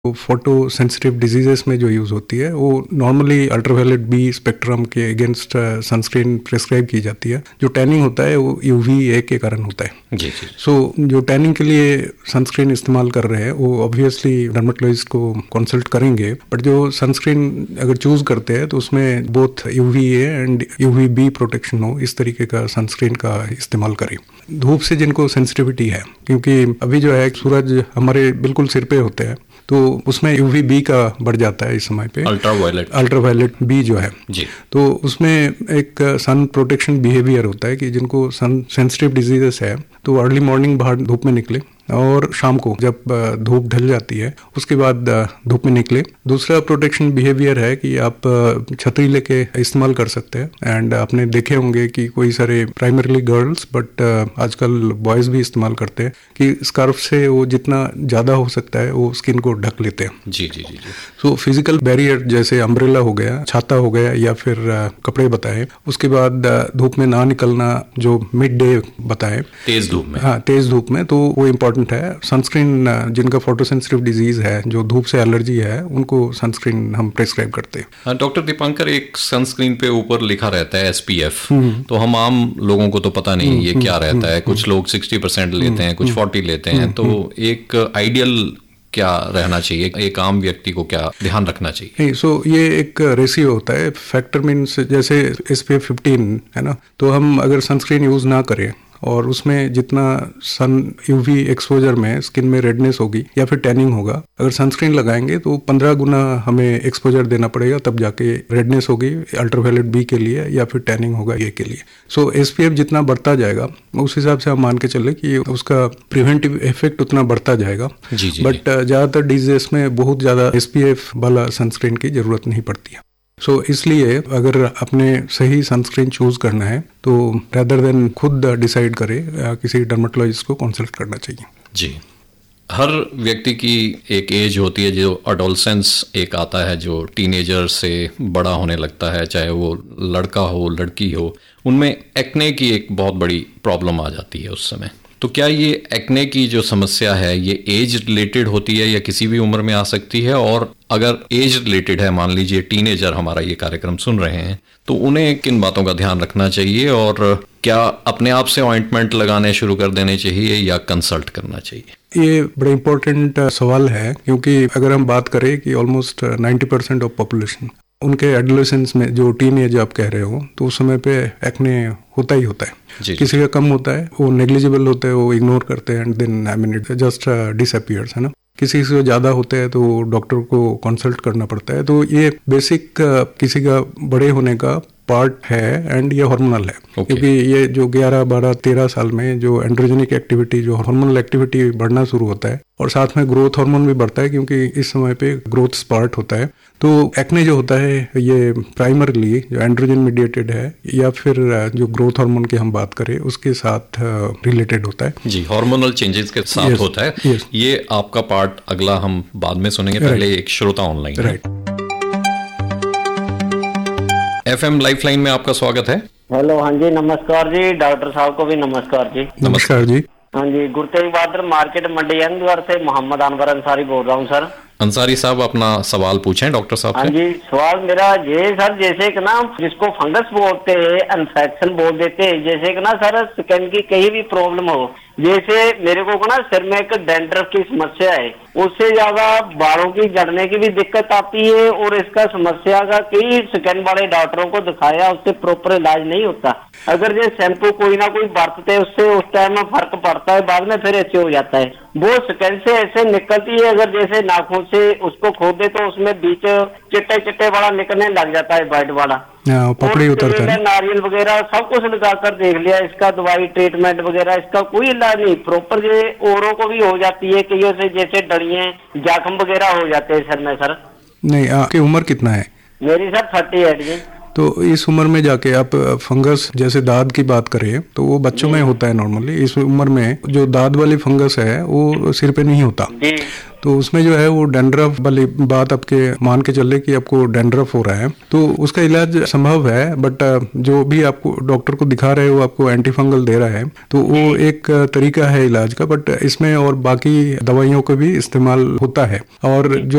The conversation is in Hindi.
फोटो सेंसिटिव डिजीजेस में जो यूज़ होती है वो नॉर्मली अल्ट्रावायलेट बी स्पेक्ट्रम के अगेंस्ट सनस्क्रीन प्रिस्क्राइब की जाती है। जो टैनिंग होता है वो UVA के कारण होता है। जी। सो जो टैनिंग के लिए सनस्क्रीन इस्तेमाल कर रहे हैं वो ऑब्वियसली डर्मेटोलॉजिस्ट को कंसल्ट करेंगे, बट जो सनस्क्रीन अगर चूज करते हैं तो उसमें both UVA and UVB protection हो, इस तरीके का सनस्क्रीन का इस्तेमाल करें। धूप से जिनको सेंसिटिविटी है, क्योंकि अभी जो है सूरज हमारे बिल्कुल सिर पे होते हैं तो उसमें UVB का बढ़ जाता है इस समय पे, अल्ट्रावायलेट बी जो है जी। तो उसमें एक सन प्रोटेक्शन बिहेवियर होता है कि जिनको सन सेंसिटिव डिजीजेस है तो अर्ली मॉर्निंग बाहर धूप में निकले और शाम को जब धूप ढल जाती है उसके बाद धूप में निकले। दूसरा प्रोटेक्शन बिहेवियर है कि आप छतरी लेके इस्तेमाल कर सकते हैं। एंड आपने देखे होंगे कि कोई सारे प्राइमरीली गर्ल्स बट आजकल बॉयज भी इस्तेमाल करते हैं कि स्कार्फ से वो जितना ज़्यादा हो सकता है वो स्किन को ढक लेते हैं। जी। सो फिजिकल बैरियर जैसे अम्ब्रेला हो गया, छाता हो गया या फिर कपड़े बताए, उसके बाद धूप में ना निकलना जो मिड डे बताए, तेज धूप में, हाँ तेज धूप में, तो वो इम्पोर्टेंट है। सनस्क्रीन जिनका फोटोसेंसिटिव डिजीज है, जो धूप से एलर्जी है, उनको सनस्क्रीन हम प्रिस्क्राइब करते हैं। डॉक्टर दीपांकर, एक सनस्क्रीन पे ऊपर लिखा रहता है SPF, तो हम आम लोगों को तो पता नहीं ये क्या रहता है। कुछ लोग 60% लेते हैं, कुछ 40 लेते हैं, तो एक आइडियल क्या रहना चाहिए, एक आम व्यक्ति को क्या ध्यान रखना चाहिए? ये एक रेशियो होता है। फैक्टर मीन्स जैसे SPF 15 है ना, तो हम अगर सनस्क्रीन यूज ना करें और उसमें जितना सन UV एक्सपोजर में स्किन में रेडनेस होगी या फिर टैनिंग होगा, अगर सनस्क्रीन लगाएंगे तो 15 गुना हमें एक्सपोजर देना पड़ेगा, तब जाके रेडनेस होगी अल्ट्रावायलेट बी के लिए या फिर टैनिंग होगा ए के लिए। SPF जितना बढ़ता जाएगा उस हिसाब से हम मान के चले कि उसका प्रिवेंटिव इफेक्ट उतना बढ़ता जाएगा। बट ज़्यादातर डिजीज में बहुत ज़्यादा SPF वाला सनस्क्रीन की जरूरत नहीं पड़ती है। इसलिए अगर अपने सही सनस्क्रीन चूज करना है तो रेदर देन खुद डिसाइड करे, किसी डर्मेटोलॉजिस्ट को कंसल्ट करना चाहिए। जी। हर व्यक्ति की एक एज होती है जो अडोलसेंस एक आता है, जो टीनेजर से बड़ा होने लगता है, चाहे वो लड़का हो लड़की हो, उनमें एक्ने की एक बहुत बड़ी प्रॉब्लम आ जाती है उस समय। तो क्या ये एक्ने की जो समस्या है ये एज रिलेटेड होती है या किसी भी उम्र में आ सकती है? और अगर एज रिलेटेड है, मान लीजिए टीनेजर हमारा ये कार्यक्रम सुन रहे हैं, तो उन्हें किन बातों का ध्यान रखना चाहिए और क्या अपने आप से ऑइंटमेंट लगाने शुरू कर देने चाहिए या कंसल्ट करना चाहिए? ये बड़ा इंपॉर्टेंट सवाल है, क्योंकि अगर हम बात करें कि ऑलमोस्ट 90% ऑफ पॉपुलेशन उनके एडोलेसेंस में, जो टीन एज आप कह रहे हो, तो उस समय पे एक्ने होता ही होता है। किसी का कम होता है, वो नेग्लिजिबल होते हैं, वो इग्नोर करते हैं and then it just disappears, है ना। किसी से ज़्यादा होते हैं तो डॉक्टर को कंसल्ट करना पड़ता है। तो ये बेसिक किसी का बड़े होने का पार्ट है एंड ये हार्मोनल है। क्योंकि ये जो 11, 12, 13 साल में जो एंड्रोजेनिक एक्टिविटी, जो हार्मोनल एक्टिविटी बढ़ना शुरू होता है और साथ में ग्रोथ हार्मोन भी बढ़ता है, क्योंकि इस समय पे ग्रोथ स्पार्ट होता है। तो एक्ने जो होता है ये प्राइमरली जो एंड्रोजन मीडिएटेड है या फिर जो ग्रोथ हार्मोन की हम बात करें उसके साथ रिलेटेड होता है। जी, हार्मोनल चेंजेस के साथ होता है। ये आपका पार्ट अगला हम बाद में सुनेंगे, पहले एक श्रोता ऑनलाइन। राइट। FM लाइफलाइन में आपका स्वागत है। हेलो, हाँ जी, नमस्कार जी। डॉक्टर साहब को भी नमस्कार जी। नमस्कार जी। हाँ जी, गुरु तेग बहादुर मार्केट मंडी अंदर से मोहम्मद अनवर अंसारी बोल रहा हूँ सर। अंसारी साहब, अपना सवाल पूछें डॉक्टर साहब से। हाँ जी, सवाल मेरा ये सर, जैसे कि ना जिसको फंगस बोलते हैं, इन्फेक्शन बोल देते हैं, जैसे कि ना सर स्किन की कहीं भी प्रॉब्लम हो, जैसे मेरे को ना सिर में एक डैंड्रफ की समस्या है, उससे ज्यादा बालों की झड़ने की भी दिक्कत आती है और इसका समस्या का कई स्किन वाले डॉक्टरों को दिखाया, उससे प्रॉपर इलाज नहीं होता। अगर ये शैम्पू कोई ना कोई बरतते उससे उस टाइम में फर्क पड़ता है, बाद में फिर अच्छे हो जाता है। वो स्किन से ऐसे निकलती है, अगर जैसे नाखून से उसको खोदे तो उसमें बीच चिट्टे चिट्टे वाला निकलने लग जाता है, वाइट वाला, पपड़ी उतरता है। नारियल वगैरह सब कुछ लगाकर देख लिया, इसका दवाई ट्रीटमेंट वगैरह इसका कोई इलाज नहीं। प्रॉपर ये औरों को भी हो जाती है, कईयों से जैसे डरिए जख्म वगैरह हो जाते हैं सर में। सर नहीं, आपकी उम्र कितना है? मेरी सर 38 जी। तो इस उम्र में जाके आप फंगस जैसे दाद की बात करें तो वो बच्चों में होता है नॉर्मली। इस उम्र में जो दाद वाली फंगस है वो सिर पे नहीं होता, तो उसमें जो है वो डैंड्रफ वाली बात आपके मान के चले कि आपको डैंड्रफ हो रहा है, तो उसका इलाज संभव है। बट जो भी आपको डॉक्टर को दिखा रहे हो, आपको एंटी फंगल दे रहा है, तो वो एक तरीका है इलाज का, बट इसमें और बाकी दवाइयों का भी इस्तेमाल होता है। और जो